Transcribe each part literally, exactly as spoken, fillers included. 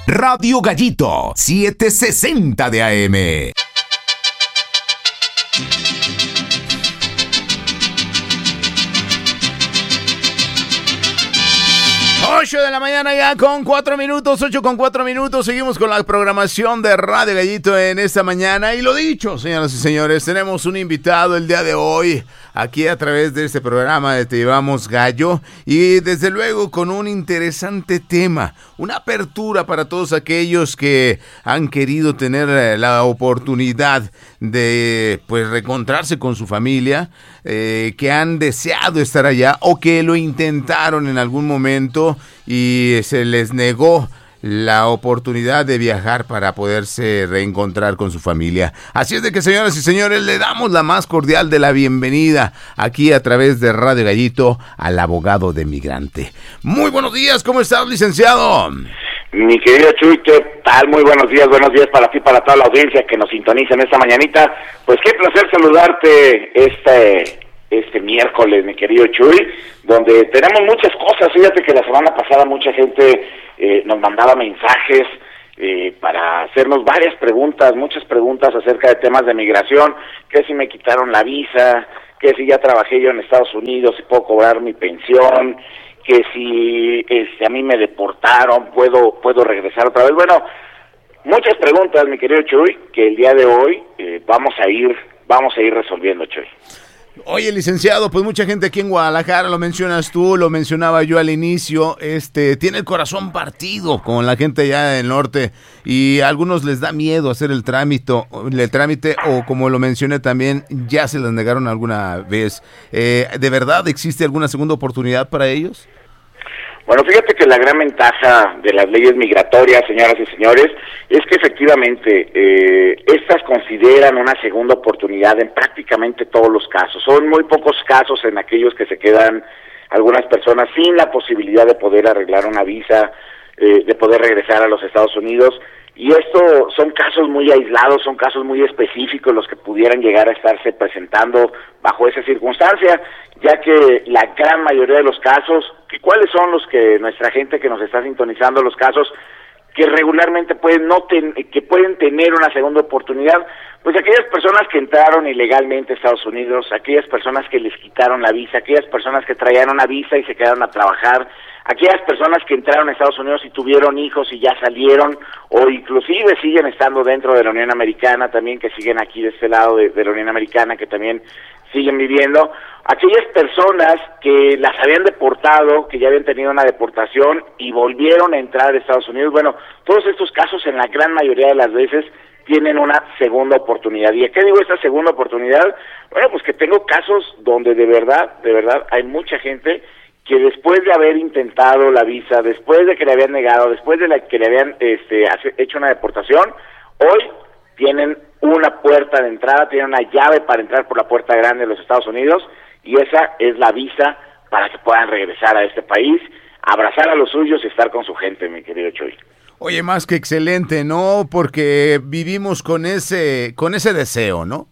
Radio Gallito, setecientos sesenta de A M. ocho de la mañana ya con cuatro minutos, ocho con cuatro minutos. Seguimos con la programación de Radio Gallito en esta mañana. Y lo dicho, señoras y señores, tenemos un invitado el día de hoy aquí a través de este programa de Te Llevamos Gallo. Y desde luego con un interesante tema, una apertura para todos aquellos que han querido tener la oportunidad de pues reencontrarse con su familia, eh, que han deseado estar allá o que lo intentaron en algún momento y se les negó la oportunidad de viajar para poderse reencontrar con su familia. Así es de que, señoras y señores, le damos la más cordial de la bienvenida aquí a través de Radio Gallito al abogado de migrante. Muy buenos días, ¿cómo estás, licenciado? Mi querido Chuy, ¿qué tal? Muy buenos días, buenos días para ti, para toda la audiencia que nos sintoniza en esta mañanita. Pues qué placer saludarte este... este miércoles, mi querido Chuy, donde tenemos muchas cosas. Fíjate que la semana pasada mucha gente eh, nos mandaba mensajes eh, para hacernos varias preguntas, muchas preguntas acerca de temas de migración, que si me quitaron la visa, que si ya trabajé yo en Estados Unidos y puedo cobrar mi pensión, que si este, a mí me deportaron, puedo puedo regresar otra vez. Bueno, muchas preguntas, mi querido Chuy, que el día de hoy eh, vamos a ir vamos a ir resolviendo, Chuy. Oye, licenciado, pues mucha gente aquí en Guadalajara, lo mencionas tú, lo mencionaba yo al inicio, este, tiene el corazón partido con la gente allá del norte y a algunos les da miedo hacer el trámite, el trámite o como lo mencioné también, ya se les negaron alguna vez. Eh, ¿De verdad existe alguna segunda oportunidad para ellos? Bueno, fíjate que la gran ventaja de las leyes migratorias, señoras y señores, es que efectivamente eh, estas consideran una segunda oportunidad en prácticamente todos los casos. Son muy pocos casos en aquellos que se quedan algunas personas sin la posibilidad de poder arreglar una visa, eh, de poder regresar a los Estados Unidos. Y esto son casos muy aislados, son casos muy específicos los que pudieran llegar a estarse presentando bajo esa circunstancia, ya que la gran mayoría de los casos, que ¿cuáles son los que nuestra gente que nos está sintonizando, los casos que regularmente pueden no ten, que pueden tener una segunda oportunidad? Pues aquellas personas que entraron ilegalmente a Estados Unidos, aquellas personas que les quitaron la visa, aquellas personas que traían una visa y se quedaron a trabajar, aquellas personas que entraron a Estados Unidos y tuvieron hijos y ya salieron, o inclusive siguen estando dentro de la Unión Americana también, que siguen aquí de este lado de, de la Unión Americana, que también siguen viviendo, aquellas personas que las habían deportado, que ya habían tenido una deportación y volvieron a entrar a Estados Unidos. Bueno, todos estos casos en la gran mayoría de las veces tienen una segunda oportunidad. ¿Y a qué digo esta segunda oportunidad? Bueno, pues que tengo casos donde de verdad, de verdad hay mucha gente que después de haber intentado la visa, después de que le habían negado, después de la que le habían este, hecho una deportación, hoy tienen una puerta de entrada, tienen una llave para entrar por la puerta grande de los Estados Unidos, y esa es la visa para que puedan regresar a este país, abrazar a los suyos y estar con su gente, mi querido Chuy. Oye, más que excelente, ¿no? Porque vivimos con ese, con ese deseo, ¿no?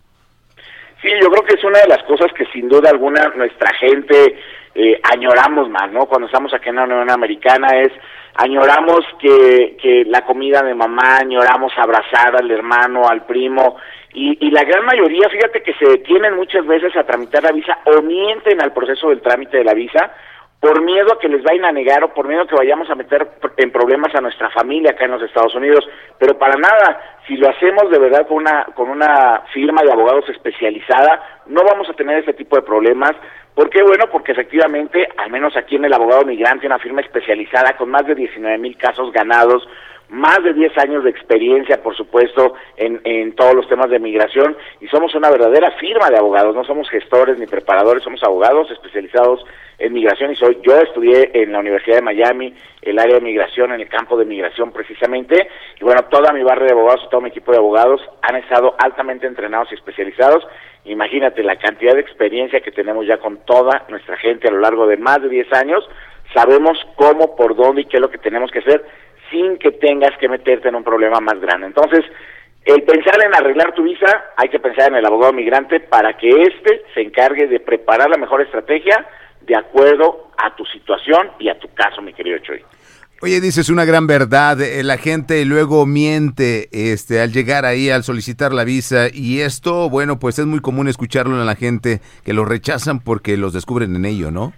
Sí, yo creo que es una de las cosas que sin duda alguna nuestra gente eh, añoramos más, ¿no? Cuando estamos aquí en la Unión Americana es, añoramos que, que la comida de mamá, añoramos abrazar al hermano, al primo, y, y la gran mayoría, fíjate que se detienen muchas veces a tramitar la visa o mienten al proceso del trámite de la visa por miedo a que les vayan a negar o por miedo a que vayamos a meter en problemas a nuestra familia acá en los Estados Unidos, pero para nada, si lo hacemos de verdad con una con una firma de abogados especializada, no vamos a tener ese tipo de problemas. ¿Por qué? Bueno, porque efectivamente, al menos aquí en el abogado migrante, una firma especializada con más de diecinueve mil casos ganados, más de diez años de experiencia, por supuesto, en, en todos los temas de migración, y somos una verdadera firma de abogados, no somos gestores ni preparadores, somos abogados especializados en migración, y soy yo estudié en la Universidad de Miami, el área de migración, en el campo de migración precisamente, y bueno, toda mi barra de abogados, todo mi equipo de abogados han estado altamente entrenados y especializados. Imagínate la cantidad de experiencia que tenemos ya con toda nuestra gente a lo largo de más de diez años, sabemos cómo, por dónde y qué es lo que tenemos que hacer, sin que tengas que meterte en un problema más grande. Entonces, el pensar en arreglar tu visa, hay que pensar en el abogado migrante para que éste se encargue de preparar la mejor estrategia de acuerdo a tu situación y a tu caso, mi querido Chuy. Oye, dices una gran verdad, eh, la gente luego miente este, al llegar ahí, al solicitar la visa, y esto, bueno, pues es muy común escucharlo en la gente que lo rechazan porque los descubren en ello, ¿no?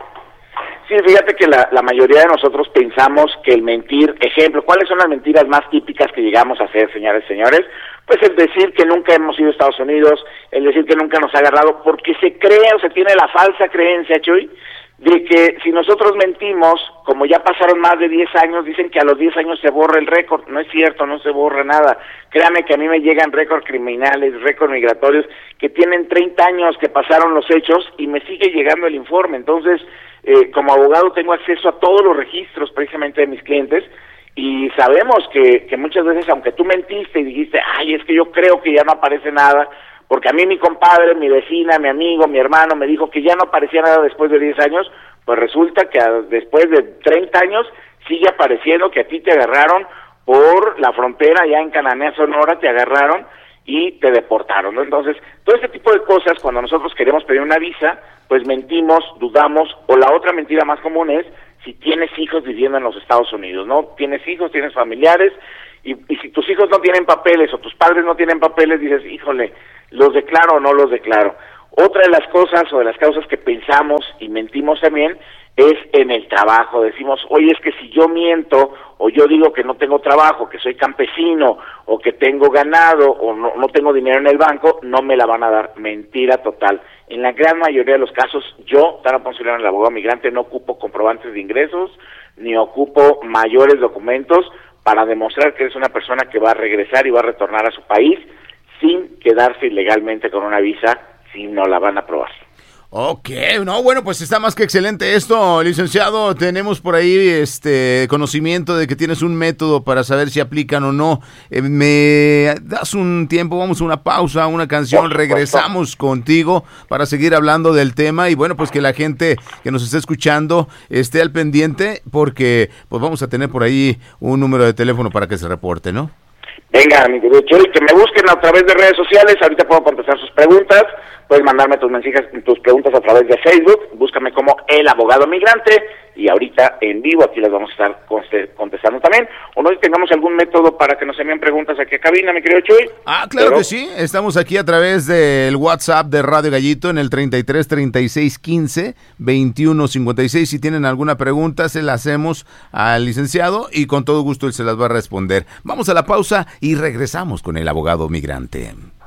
Sí, fíjate que la, la mayoría de nosotros pensamos que el mentir, ejemplo, ¿cuáles son las mentiras más típicas que llegamos a hacer, señores y señores? Pues el decir que nunca hemos ido a Estados Unidos, el decir que nunca nos ha agarrado, porque se cree o se tiene la falsa creencia, Chuy, de que si nosotros mentimos, como ya pasaron más de diez años, dicen que a los diez años se borra el récord. No es cierto, no se borra nada. Créame que a mí me llegan récords criminales, récords migratorios, que tienen treinta años que pasaron los hechos y me sigue llegando el informe. Entonces, eh, como abogado tengo acceso a todos los registros precisamente de mis clientes y sabemos que, que muchas veces, aunque tú mentiste y dijiste, ay, es que yo creo que ya no aparece nada, porque a mí mi compadre, mi vecina, mi amigo, mi hermano me dijo que ya no aparecía nada después de diez años, pues resulta que a, después de treinta años sigue apareciendo que a ti te agarraron por la frontera, ya en Cananea, Sonora, te agarraron y te deportaron, ¿no? Entonces, todo este tipo de cosas, cuando nosotros queremos pedir una visa, pues mentimos, dudamos, o la otra mentira más común es si tienes hijos viviendo en los Estados Unidos, ¿no? Tienes hijos, tienes familiares, y, y si tus hijos no tienen papeles o tus padres no tienen papeles, dices, híjole, ¿los declaro o no los declaro? Otra de las cosas o de las causas que pensamos y mentimos también es en el trabajo. Decimos, oye, es que si yo miento o yo digo que no tengo trabajo, que soy campesino o que tengo ganado o no, no tengo dinero en el banco, no me la van a dar. Mentira total. En la gran mayoría de los casos, yo, Tano Ponce León, el abogado migrante, no ocupo comprobantes de ingresos ni ocupo mayores documentos para demostrar que eres una persona que va a regresar y va a retornar a su país sin quedarse ilegalmente con una visa si no la van a aprobar. Ok, no, bueno, pues está más que excelente esto, licenciado. Tenemos por ahí este conocimiento de que tienes un método para saber si aplican o no. Eh, me das un tiempo, vamos a una pausa, una canción, regresamos contigo para seguir hablando del tema y bueno, pues que la gente que nos está escuchando esté al pendiente porque pues vamos a tener por ahí un número de teléfono para que se reporte, ¿no? Venga, mi querido Chuy, que me busquen a través de redes sociales, ahorita puedo contestar sus preguntas, puedes mandarme tus mensajes, tus preguntas a través de Facebook, búscame como El Abogado Migrante, y ahorita en vivo aquí las vamos a estar contestando también, o no si tengamos algún método para que nos envíen preguntas aquí a cabina, mi querido Chuy. Ah, claro Pero... que sí, estamos aquí a través del WhatsApp de Radio Gallito en el treinta y tres, treinta y seis, quince, veintiuno, cincuenta y seis, si tienen alguna pregunta se la hacemos al licenciado y con todo gusto él se las va a responder. Vamos a la pausa y regresamos con El Abogado Migrante.